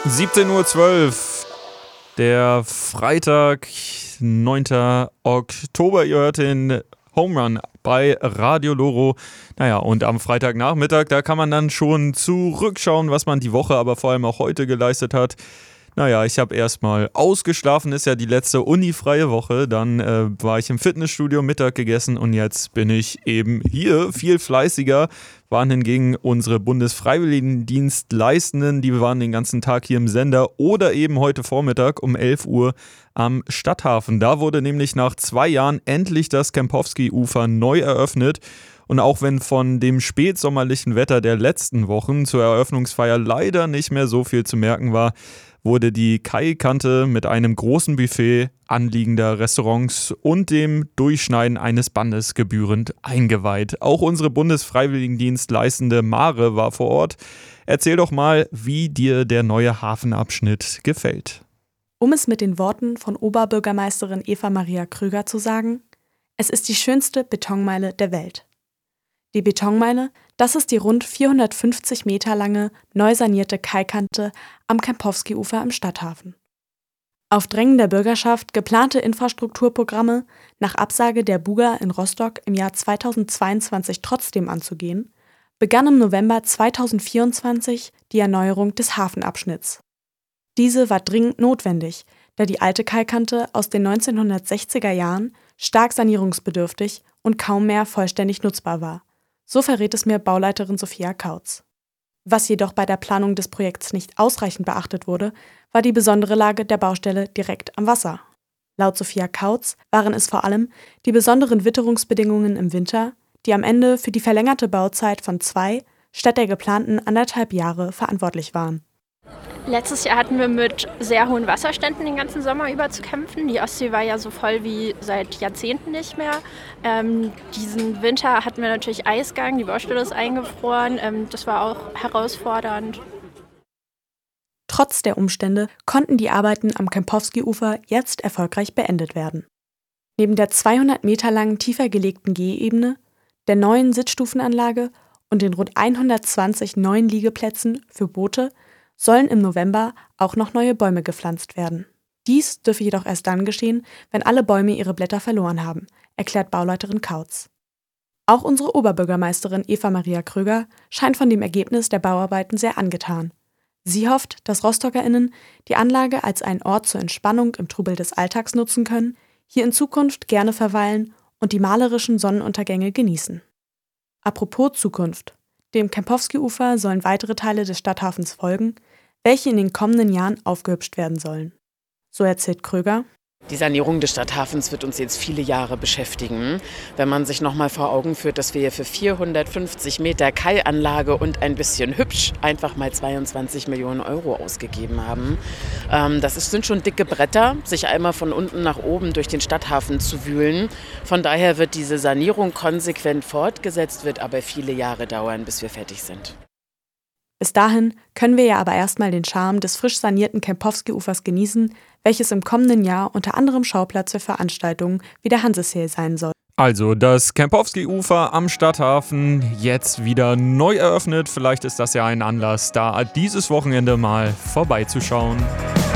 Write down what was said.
17:12 Uhr, der Freitag, 9. Oktober. Ihr hört den Home Run bei Radio Loro. Naja, und am Freitagnachmittag, da kann man dann schon zurückschauen, was man die Woche, aber vor allem auch heute geleistet hat. Naja, ich habe erstmal ausgeschlafen, ist ja die letzte unifreie Woche. Dann war ich im Fitnessstudio, Mittag gegessen und jetzt bin ich eben hier viel fleißiger. Waren hingegen unsere Bundesfreiwilligendienstleistenden, die waren den ganzen Tag hier im Sender oder eben heute Vormittag um 11 Uhr am Stadthafen. Da wurde nämlich nach 2 Jahren endlich das Kempowski-Ufer neu eröffnet. Und auch wenn von dem spätsommerlichen Wetter der letzten Wochen zur Eröffnungsfeier leider nicht mehr so viel zu merken war, wurde die Kaikante mit einem großen Buffet anliegender Restaurants und dem Durchschneiden eines Bandes gebührend eingeweiht. Auch unsere Bundesfreiwilligendienstleistende Mare war vor Ort. Erzähl doch mal, wie dir der neue Hafenabschnitt gefällt. Um es mit den Worten von Oberbürgermeisterin Eva Maria Krüger zu sagen: Es ist die schönste Betonmeile der Welt. Die Betonmeile, das ist die rund 450 Meter lange, neu sanierte Kaikante am Kempowski-Ufer im Stadthafen. Auf Drängen der Bürgerschaft geplante Infrastrukturprogramme nach Absage der Buga in Rostock im Jahr 2022 trotzdem anzugehen, begann im November 2024 die Erneuerung des Hafenabschnitts. Diese war dringend notwendig, da die alte Kaikante aus den 1960er Jahren stark sanierungsbedürftig und kaum mehr vollständig nutzbar war. So verrät es mir Bauleiterin Sophia Kautz. Was jedoch bei der Planung des Projekts nicht ausreichend beachtet wurde, war die besondere Lage der Baustelle direkt am Wasser. Laut Sophia Kautz waren es vor allem die besonderen Witterungsbedingungen im Winter, die am Ende für die verlängerte Bauzeit von 2 statt der geplanten 1,5 Jahre verantwortlich waren. Letztes Jahr hatten wir mit sehr hohen Wasserständen den ganzen Sommer über zu kämpfen. Die Ostsee war ja so voll wie seit Jahrzehnten nicht mehr. Diesen Winter hatten wir natürlich Eisgang, die Baustelle ist eingefroren. Das war auch herausfordernd. Trotz der Umstände konnten die Arbeiten am Kempowski-Ufer jetzt erfolgreich beendet werden. Neben der 200 Meter langen tiefer gelegten Gehebene, der neuen Sitzstufenanlage und den rund 120 neuen Liegeplätzen für Boote sollen im November auch noch neue Bäume gepflanzt werden. Dies dürfe jedoch erst dann geschehen, wenn alle Bäume ihre Blätter verloren haben, erklärt Bauleiterin Kautz. Auch unsere Oberbürgermeisterin Eva Maria Krüger scheint von dem Ergebnis der Bauarbeiten sehr angetan. Sie hofft, dass RostockerInnen die Anlage als einen Ort zur Entspannung im Trubel des Alltags nutzen können, hier in Zukunft gerne verweilen und die malerischen Sonnenuntergänge genießen. Apropos Zukunft. Dem Kempowski-Ufer sollen weitere Teile des Stadthafens folgen, welche in den kommenden Jahren aufgehübscht werden sollen. So erzählt Krüger: Die Sanierung des Stadthafens wird uns jetzt viele Jahre beschäftigen. Wenn man sich nochmal vor Augen führt, dass wir hier für 450 Meter Kaianlage und ein bisschen hübsch einfach mal 22 Millionen Euro ausgegeben haben. Sind schon dicke Bretter, sich einmal von unten nach oben durch den Stadthafen zu wühlen. Von daher wird diese Sanierung konsequent fortgesetzt, wird aber viele Jahre dauern, bis wir fertig sind. Bis dahin können wir ja aber erstmal den Charme des frisch sanierten Kempowski-Ufers genießen, welches im kommenden Jahr unter anderem Schauplatz für Veranstaltungen wie der Hanseseel sein soll. Also das Kempowski-Ufer am Stadthafen jetzt wieder neu eröffnet. Vielleicht ist das ja ein Anlass, da dieses Wochenende mal vorbeizuschauen.